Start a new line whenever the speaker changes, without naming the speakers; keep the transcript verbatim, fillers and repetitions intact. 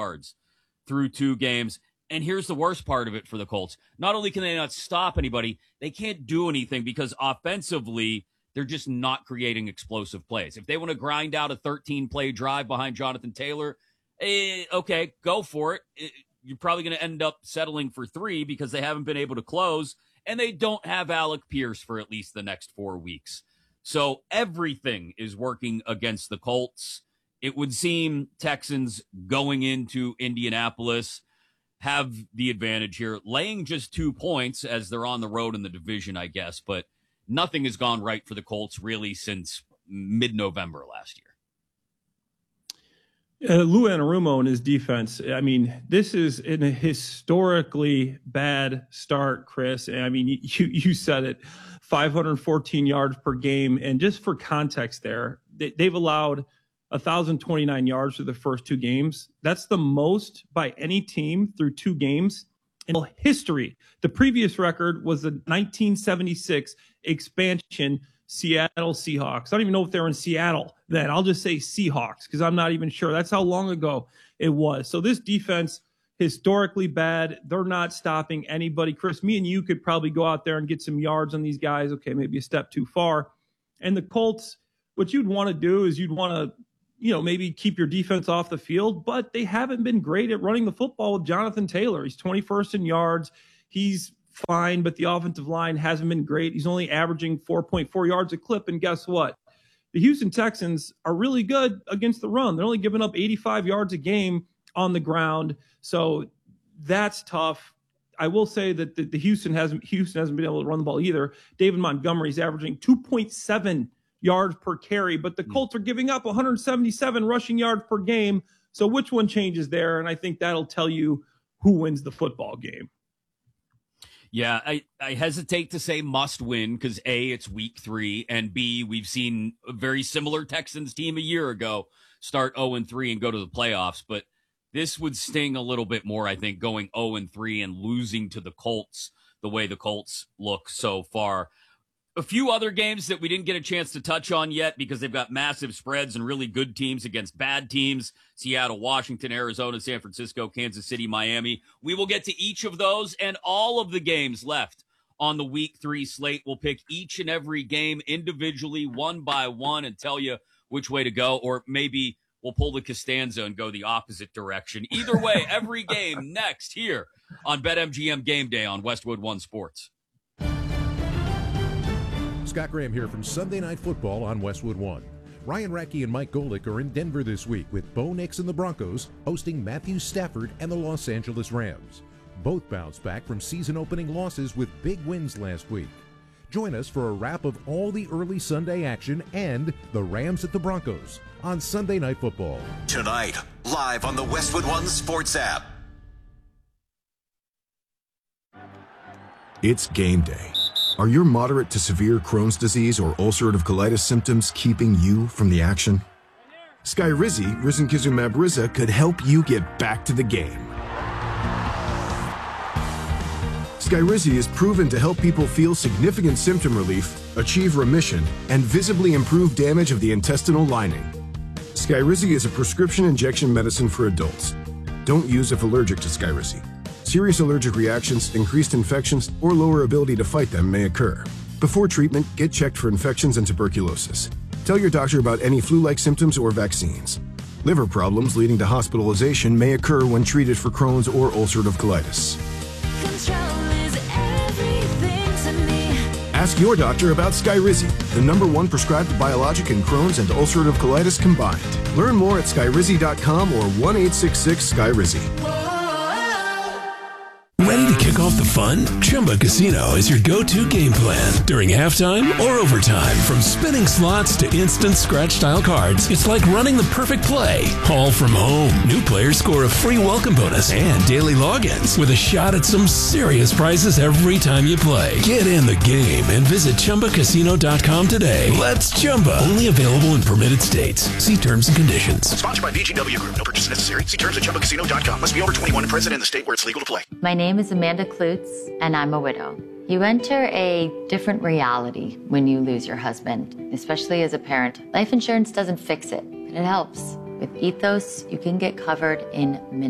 yards through two games. And here's the worst part of it for the Colts. Not only can they not stop anybody, they can't do anything because offensively, they're just not creating explosive plays. If they want to grind out a thirteen-play drive behind Jonathan Taylor, eh, okay, go for it. it you're probably going to end up settling for three because they haven't been able to close, and they don't have Alec Pierce for at least the next four weeks. So everything is working against the Colts. It would seem Texans going into Indianapolis have the advantage here, laying just two points as they're on the road in the division, I guess, but nothing has gone right for the Colts really since mid-November last year.
Uh, Lou Anarumo and his defense, I mean, this is in a historically bad start, Chris. I mean, you you said it, five hundred fourteen yards per game. And just for context there, they, they've allowed one thousand twenty-nine yards through the first two games. That's the most by any team through two games in history. The previous record was the nineteen seventy-six expansion Seattle Seahawks. I don't even know if they're in Seattle then. I'll just say Seahawks because I'm not even sure. That's how long ago it was. So this defense, historically bad. They're not stopping anybody. Chris, me and you could probably go out there and get some yards on these guys. Okay, maybe a step too far. And the Colts, what you'd want to do is you'd want to, you know, maybe keep your defense off the field, but they haven't been great at running the football with Jonathan Taylor. He's twenty-first in yards. He's fine, but the offensive line hasn't been great. He's only averaging four point four yards a clip. And guess what? The Houston Texans are really good against the run. They're only giving up eighty-five yards a game on the ground. So that's tough. I will say that the, the Houston hasn't Houston hasn't been able to run the ball either. David Montgomery's averaging two point seven yards per carry, but the Colts are giving up one hundred seventy-seven rushing yards per game. So which one changes there? And I think that'll tell you who wins the football game.
Yeah, I, I hesitate to say must win because A, it's week three, and B, we've seen a very similar Texans team a year ago start oh and three and go to the playoffs. But this would sting a little bit more, I think, going oh and three and losing to the Colts the way the Colts look so far. A few other games that we didn't get a chance to touch on yet because they've got massive spreads and really good teams against bad teams. Seattle, Washington, Arizona, San Francisco, Kansas City, Miami. We will get to each of those and all of the games left on the week three slate. We'll pick each and every game individually, one by one, and tell you which way to go. Or maybe we'll pull the Costanza and go the opposite direction. Either way, every game next here on BetMGM Game Day on Westwood One Sports.
Scott Graham here from Sunday Night Football on Westwood One. Ryan Radke and Mike Golick are in Denver this week with Bo Nix and the Broncos hosting Matthew Stafford and the Los Angeles Rams. Both bounced back from season-opening losses with big wins last week. Join us for a wrap of all the early Sunday action and the Rams at the Broncos on Sunday Night Football.
Tonight, live on the Westwood One Sports app.
It's game day. Are your moderate to severe Crohn's disease or ulcerative colitis symptoms keeping you from the action? Skyrizi, risankizumab Riza, could help you get back to the game. Skyrizi is proven to help people feel significant symptom relief, achieve remission, and visibly improve damage of the intestinal lining. Skyrizi is a prescription injection medicine for adults. Don't use if allergic to Skyrizi. Serious allergic reactions, increased infections, or lower ability to fight them may occur. Before treatment, get checked for infections and tuberculosis. Tell your doctor about any flu-like symptoms or vaccines. Liver problems leading to hospitalization may occur when treated for Crohn's or ulcerative colitis. Ask your doctor about Skyrizi, the number one prescribed biologic in Crohn's and ulcerative colitis combined. Learn more at skyrizi dot com or one eight six six Skyrizi.
Ready to kick off the fun? Chumba Casino is your go-to game plan. During halftime or overtime, from spinning slots to instant scratch-style cards, it's like running the perfect play, all from home. New players score a free welcome bonus and daily logins with a shot at some serious prizes every time you play. Get in the game and visit Chumba Casino dot com today. Let's Chumba. Only available in permitted states. See terms and conditions.
Sponsored by V G W Group. No purchase necessary. See terms at Chumba Casino dot com. Must be over twenty-one and present in the state where it's legal to play.
My name is Amanda Klutz, and I'm a widow. You enter a different reality when you lose your husband, especially as a parent. Life insurance doesn't fix it, but it helps. With Ethos, you can get covered in minutes.